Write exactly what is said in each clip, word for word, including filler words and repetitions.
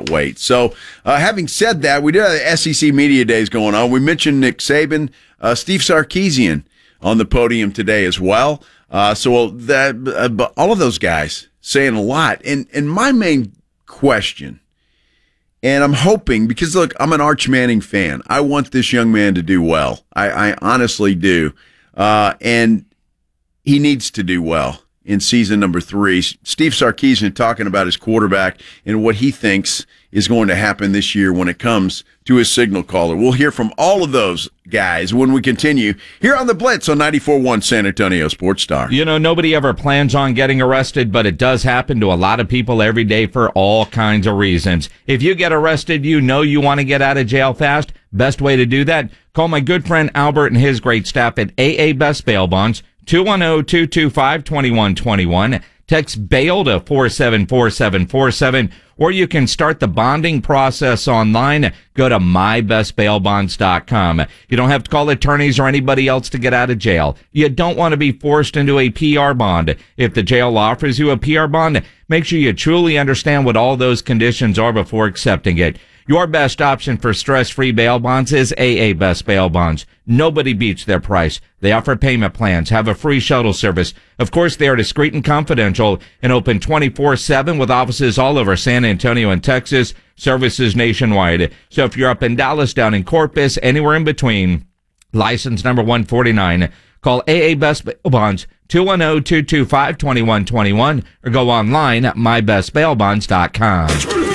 cannot wait. So, uh, having said that, we do have the S E C Media Days going on. We mentioned Nick Saban, uh, Steve Sarkisian on the podium today as well. Uh, so that uh, but all of those guys saying a lot. And and my main question, and I'm hoping, because look, I'm an Arch Manning fan. I want this young man to do well. I, I honestly do. Uh, and he needs to do well in season number three. Steve Sarkisian talking about his quarterback and what he thinks is going to happen this year when it comes to his signal caller. We'll hear from all of those guys when we continue here on The Blitz on ninety-four point one San Antonio Sports Star. You know, nobody ever plans on getting arrested, but it does happen to a lot of people every day for all kinds of reasons. If you get arrested, you know you want to get out of jail fast. Best way to do that, call my good friend Albert and his great staff at A A Best Bail Bonds, two one zero, two two five, two one two one. Text BAIL to four seven four seven four seven, or you can start the bonding process online. Go to my best bail bonds dot com. You don't have to call attorneys or anybody else to get out of jail. You don't want to be forced into a P R bond. If the jail offers you a P R bond, make sure you truly understand what all those conditions are before accepting it. Your best option for stress-free bail bonds is A A Best Bail Bonds. Nobody beats their price. They offer payment plans, have a free shuttle service. Of course, they are discreet and confidential and open twenty-four seven with offices all over San Antonio and Texas, services nationwide. So if you're up in Dallas, down in Corpus, anywhere in between, license number one forty-nine, call A A Best Bail Bonds, two one zero, two two five, two one two one, or go online at my best bail bonds dot com.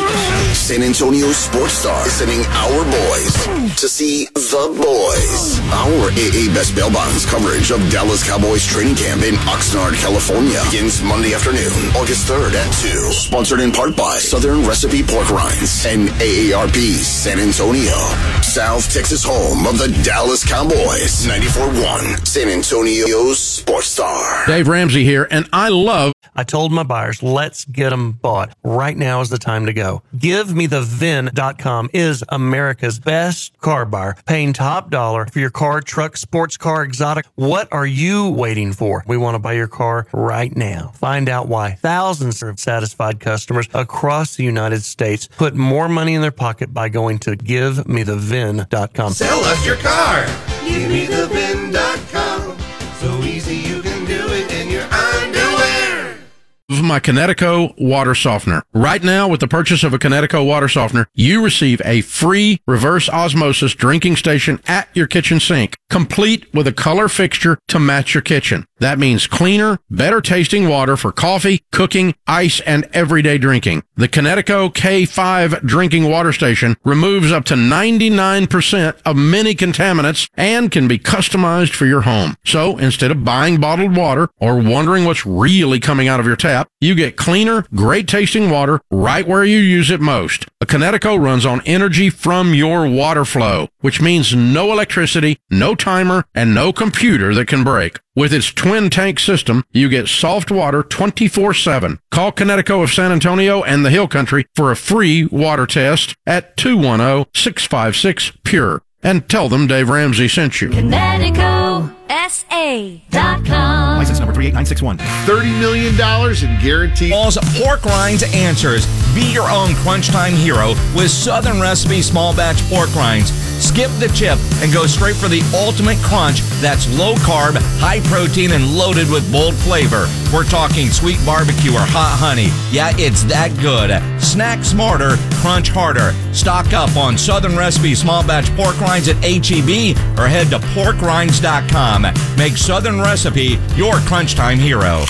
San Antonio Sports Star is sending our boys to see the boys. Our A A Best Bail Bonds coverage of Dallas Cowboys training camp in Oxnard, California begins Monday afternoon, August third at two. Sponsored in part by Southern Recipe Pork Rinds and A A R P San Antonio, South Texas home of the Dallas Cowboys. ninety-four point one San Antonio Sports Star. Dave Ramsey here, and I love... I told my buyers, let's get them bought. Right now is the time to go. Give Me The V I N dot com is America's best car buyer, paying top dollar for your car, truck, sports car, exotic. What are you waiting for? We want to buy your car right now. Find out why thousands of satisfied customers across the United States put more money in their pocket by going to Give Me The V I N dot com. Sell us your car. Give Me The V I N dot com. So easy you can do it in your underwear. My Kinetico water softener. Right now, with the purchase of a Kinetico water softener, you receive a free reverse osmosis drinking station at your kitchen sink, complete with a color fixture to match your kitchen. That means cleaner, better tasting water for coffee, cooking, ice, and everyday drinking. The Kinetico K five drinking water station removes up to ninety-nine percent of many contaminants and can be customized for your home. So instead of buying bottled water or wondering what's really coming out of your tap, you get cleaner, great tasting water right where you use it most. A Kinetico runs on energy from your water flow, which means no electricity, no timer, and no computer that can break. With its twin tank system, you get soft water twenty-four seven. Call Kinetico of San Antonio and the Hill Country for a free water test at two one zero, six five six, P U R E. And tell them Dave Ramsey sent you. Kinetico S A dot com. License number three eight nine six one. thirty million dollars in guaranteed. All's Pork Rinds Answers. Be your own crunch time hero with Southern Recipe Small Batch Pork Rinds. Skip the chip and go straight for the ultimate crunch that's low carb, high protein, and loaded with bold flavor. We're talking sweet barbecue or hot honey. Yeah, it's that good. Snack smarter, crunch harder. Stock up on Southern Recipe Small Batch Pork Rinds at H E B or head to pork rinds dot com. Make Southern Recipe your crunch time hero.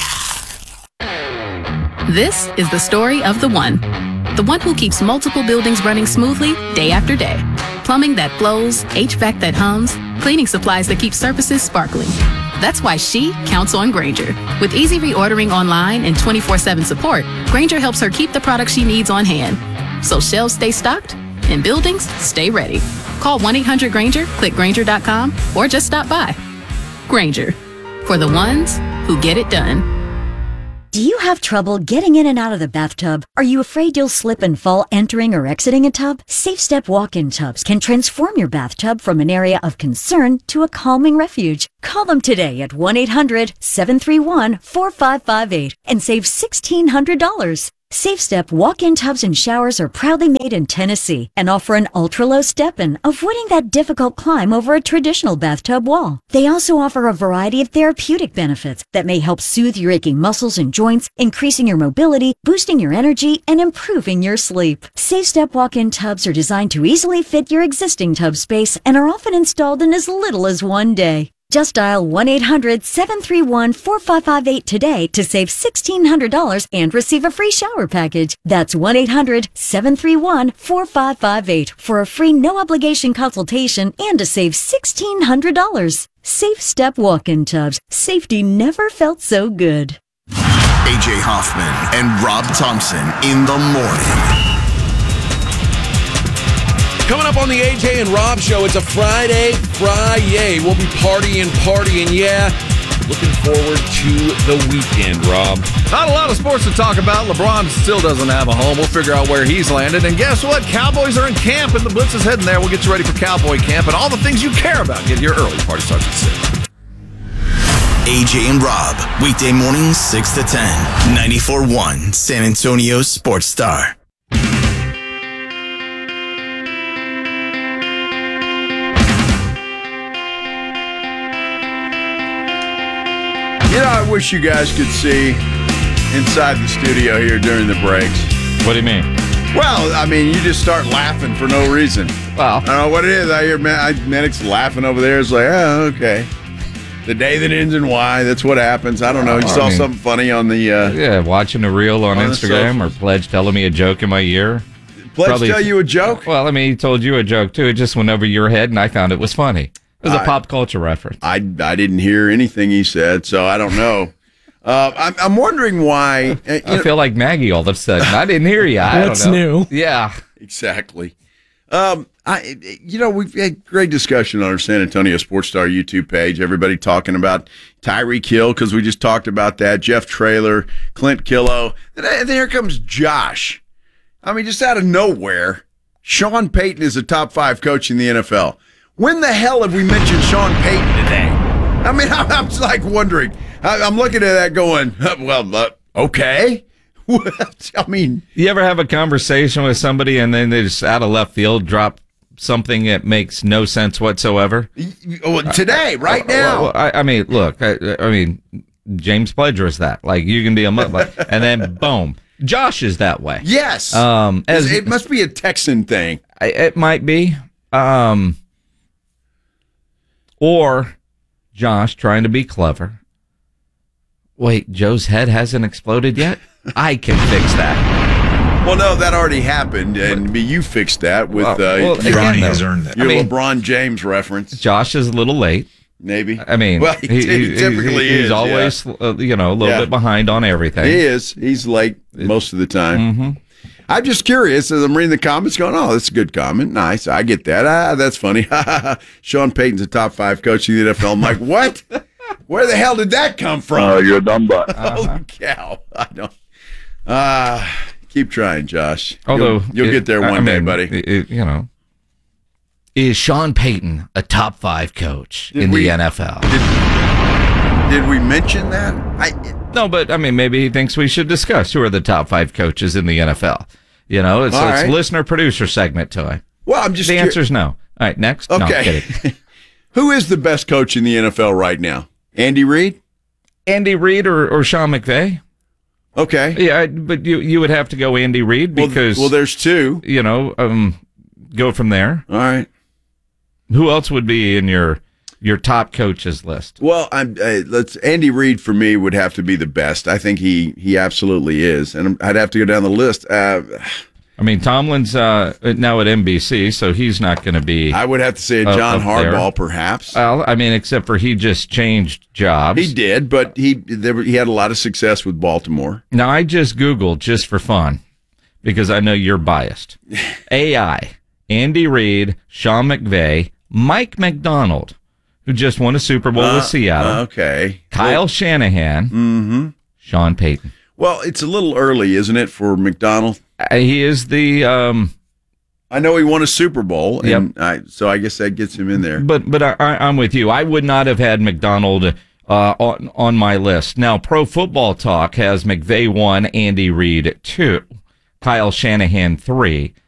This is the story of the one. The one who keeps multiple buildings running smoothly day after day. Plumbing that flows, H V A C that hums, cleaning supplies that keep surfaces sparkling. That's why she counts on Grainger. With easy reordering online and twenty-four seven support, Grainger helps her keep the products she needs on hand. So shelves stay stocked and buildings stay ready. Call one eight hundred Grainger, click Grainger dot com, or just stop by. Grainger, for the ones who get it done. Do you have trouble getting in and out of the bathtub? Are you afraid you'll slip and fall entering or exiting a tub? Safe Step walk-in tubs can transform your bathtub from an area of concern to a calming refuge. Call them today at one eight hundred, seven three one, four five five eight and save sixteen hundred dollars. Safe Step walk-in tubs and showers are proudly made in Tennessee and offer an ultra-low step-in, avoiding that difficult climb over a traditional bathtub wall. They also offer a variety of therapeutic benefits that may help soothe your aching muscles and joints, increasing your mobility, boosting your energy, and improving your sleep. Safe Step walk-in tubs are designed to easily fit your existing tub space and are often installed in as little as one day. Just dial one eight hundred seven three one four five five eight today to save sixteen hundred dollars and receive a free shower package. That's one eight hundred seven three one four five five eight for a free no-obligation consultation and to save sixteen hundred dollars. Safe Step walk-in tubs. Safety never felt so good. A J Hoffman and Rob Thompson in the morning. Coming up on the A J and Rob Show, it's a Friday, Friday. We'll be partying, partying, yeah. Looking forward to the weekend, Rob. Not a lot of sports to talk about. LeBron still doesn't have a home. We'll figure out where he's landed. And guess what? Cowboys are in camp, and the Blitz is heading there. We'll get you ready for Cowboy camp and all the things you care about. Get your early party starts at six. A J and Rob, weekday mornings, six to ten. ninety-four point one San Antonio Sports Star. You know, I wish you guys could see inside the studio here during the breaks. What do you mean? Well, I mean, you just start laughing for no reason. Well, I don't know what it is. I hear Man- I, Medic's laughing over there. It's like, oh, okay. The day that ends in Y, that's what happens. I don't know. You I saw mean, something funny on the... Uh, yeah, watching a reel on, on Instagram or Pledge telling me a joke in my ear. Pledge Probably, tell you a joke? Well, I mean, he told you a joke, too. It just went over your head, and I found it was funny. It was a I, pop culture reference. I, I didn't hear anything he said, so I don't know. Uh, I'm, I'm wondering why. Uh, I know, feel like Maggie all of a sudden. I didn't hear you. I That's don't know. new. Yeah. Exactly. Um, I, you know, we've had great discussion on our San Antonio Sports Star YouTube page. Everybody talking about Tyreek Hill because we just talked about that. Jeff Traylor, Clint Killow. And then here comes Josh. I mean, just out of nowhere, Sean Payton is a top five coach in the N F L. When the hell have we mentioned Sean Payton today? I mean, I'm, I'm just like wondering. I, I'm looking at that going, well, uh, okay. I mean, you ever have a conversation with somebody and then they just out of left field drop something that makes no sense whatsoever? Today, right now. Well, I, I mean, look, I, I mean, James Pledger is that. Like, you can be a like, and then boom, Josh is that way. Yes. Um, as it must be a Texan thing. It might be, um, or Josh trying to be clever. Wait, Joe's head hasn't exploded yet? I can fix that. Well, no, that already happened, and you fixed that with well, uh, well, your, Ronnie has earned it. your I mean, LeBron James reference. Josh is a little late. Maybe. I mean, well, he, he, he typically he, he's is. always, yeah. uh, you know, a little yeah. bit behind on everything. He is. He's late most of the time. Mm-hmm. I'm just curious as I'm reading the comments going, oh, that's a good comment. Nice. I get that. Ah, that's funny. Sean Payton's a top five coach in the N F L. I'm like, what? Where the hell did that come from? Oh, uh, you're a dumb butt. Holy cow. I don't. Uh, keep trying, Josh. Although You'll, you'll it, get there one I day, mean, buddy. It, it, you know. Is Sean Payton a top five coach did in we, the N F L? Did, did we mention that? I, no, but I mean, maybe he thinks we should discuss who are the top five coaches in the N F L. You know, it's, it's right. listener-producer segment to it. Well, I'm just The cur- answer is no. All right, next. Okay. No, I'm kidding. Who is the best coach in the N F L right now? Andy Reid? Andy Reid or, or Sean McVay? Okay. Yeah, but you you would have to go Andy Reid because... Well, well, there's two. You know, um, go from there. All right. Who else would be in your your top coaches list? Well, I'm uh, let's Andy Reid for me would have to be the best. I think he he absolutely is, and I'd have to go down the list. Uh, I mean, Tomlin's uh, now at N B C, so he's not going to be. I would have to say John Harbaugh, perhaps. Well, I mean, except for he just changed jobs. He did, but he there, he had a lot of success with Baltimore. Now, I just Googled just for fun because I know you're biased. A I, Andy Reid, Sean McVay, Mike McDonald, who just won a Super Bowl uh, with Seattle. Okay. Kyle well, Shanahan. Mm-hmm. Sean Payton. Well, it's a little early, isn't it, for McDonald? Uh, he is the. Um, I know he won a Super Bowl, and yep. I, so I guess that gets him in there. But but I, I, I'm with you. I would not have had McDonald uh, on, on my list. Now, Pro Football Talk has McVay one, Andy Reid two, Kyle Shanahan three,